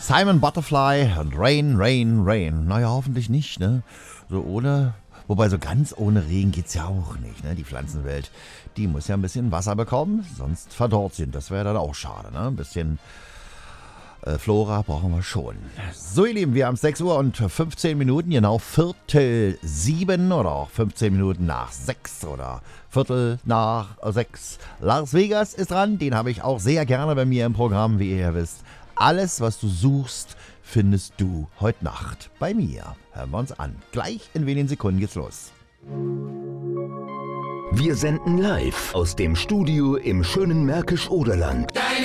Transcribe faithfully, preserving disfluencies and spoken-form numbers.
Simon Butterfly und Rain, Rain, Rain. Naja, hoffentlich nicht, ne? So ohne, wobei so ganz ohne Regen geht's ja auch nicht, ne? Die Pflanzenwelt, die muss ja ein bisschen Wasser bekommen, sonst verdorrt sie. Das wäre dann auch schade, ne? Ein bisschen äh, Flora brauchen wir schon. So, ihr Lieben, wir haben sechs Uhr und fünfzehn Minuten, genau Viertel sieben oder auch fünfzehn Minuten nach sechs oder Viertel nach sechs. Las Vegas ist dran, den habe ich auch sehr gerne bei mir im Programm, wie ihr ja wisst. Alles, was du suchst, findest du heute Nacht bei mir. Hören wir uns an. Gleich in wenigen Sekunden geht's los. Wir senden live aus dem Studio im schönen Märkisch-Oderland.